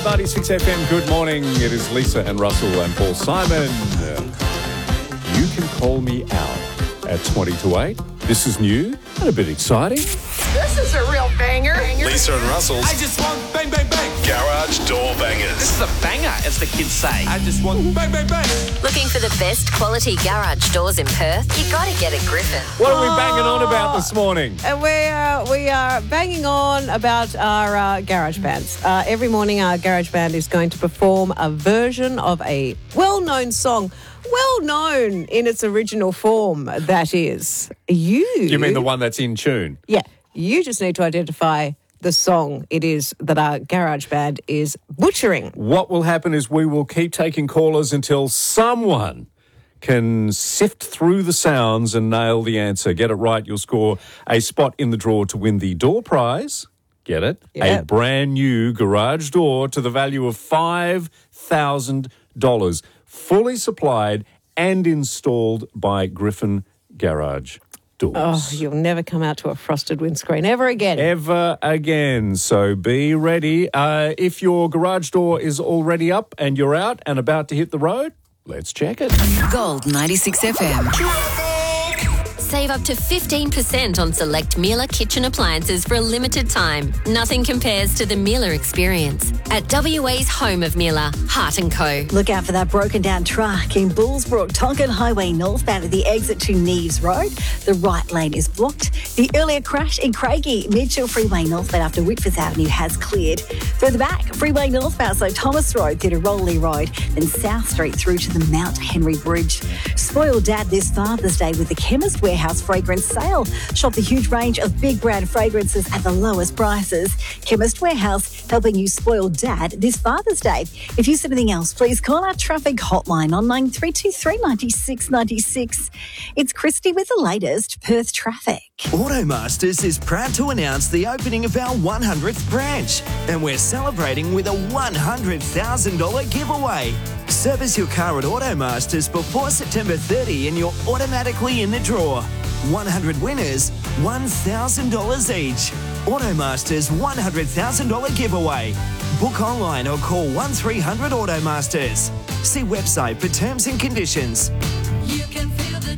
96 FM, good morning. It is Lisa and Russell and Paul Simon. You can call me out at 20 to 8. This is new and a bit exciting. This is a real banger. Lisa and Russell's I just want bang, bang, bang. Garage Door Bangers. This is a banger, as the kids say. I just want bang, bang, bang. Looking for the best quality garage doors in Perth? You got to get a Griffin. What are we banging on about this morning? And we are banging on about our garage bands. Every morning our garage band is going to perform a version of a well-known song. Well-known in its original form, that is. You mean the one that's in tune? Yeah. You just need to identify the song it is that our garage band is butchering. What will happen is we will keep taking callers until someone can sift through the sounds and nail the answer. Get it right, you'll score a spot in the draw to win the door prize. Get it? Yeah. A brand new garage door to the value of $5,000. Fully supplied and installed by Griffin Garage Doors. Oh, you'll never come out to a frosted windscreen ever again. Ever again. So be ready. If your garage door is already up and you're out and about to hit the road, let's check it. Gold 96 FM. Save up to 15% on select Miele kitchen appliances for a limited time. Nothing compares to the Miele experience. At WA's home of Miele, Hart & Co. Look out for that broken down truck in Bullsbrook, Tonkin Highway northbound at the exit to Neves Road. The right lane is blocked. The earlier crash in Craigie, Mitchell Freeway northbound after Whitforth Avenue has cleared. Further back, Freeway northbound, so Thomas Road through to Roley Road, then South Street through to the Mount Henry Bridge. Spoil Dad this Father's Day with the Chemist Warehouse fragrance sale. Shop the huge range of big brand fragrances at the lowest prices. Chemist Warehouse, helping you spoil Dad this Father's Day. If you see anything else, please call our traffic hotline on 9323 96 96. It's Christy with the latest Perth traffic. Automasters is proud to announce the opening of our 100th branch, and we're celebrating with a $100,000 giveaway. Service your car at Automasters before September 30 and you're automatically in the draw. 100 winners, $1,000 each. Automasters $100,000 giveaway. Book online or call 1300 Automasters. See website for terms and conditions. You can feel the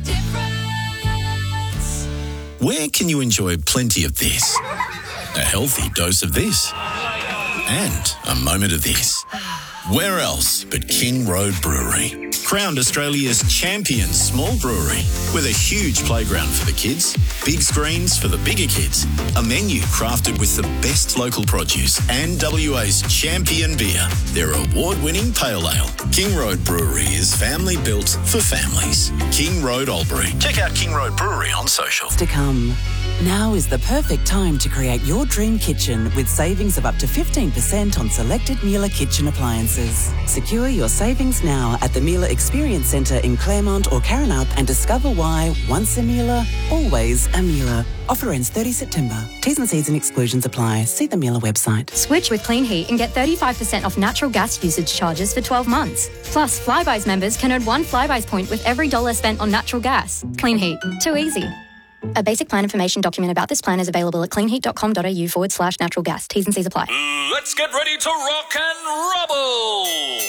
difference. Where can you enjoy plenty of this? A healthy dose of this. And a moment of this. Where else but King Road Brewery? Crowned Australia's champion small brewery with a huge playground for the kids, big screens for the bigger kids, a menu crafted with the best local produce and WA's champion beer, their award-winning pale ale. King Road Brewery is family built for families. King Road Albury. Check out King Road Brewery on social. To come. Now is the perfect time to create your dream kitchen with savings of up to 15% on selected Miele kitchen appliances. Secure your savings now at the Miele Experience Centre in Claremont or Karrinyup and discover why once a Miele, always a Miele. Offer ends 30 September. T's and C's and exclusions apply. See the Miele website. Switch with Clean Heat and get 35% off natural gas usage charges for 12 months. Plus, Flybuys members can earn 1 Flybuys point with every dollar spent on natural gas. Clean Heat. Too easy. A basic plan information document about this plan is available at cleanheat.com.au/natural gas. T's and C's apply. Let's get ready to rock and rubble.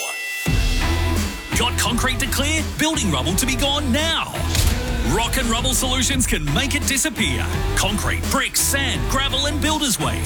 Got concrete to clear? Building rubble to be gone now. Rock and Rubble Solutions can make it disappear. Concrete, bricks, sand, gravel and builder's waste.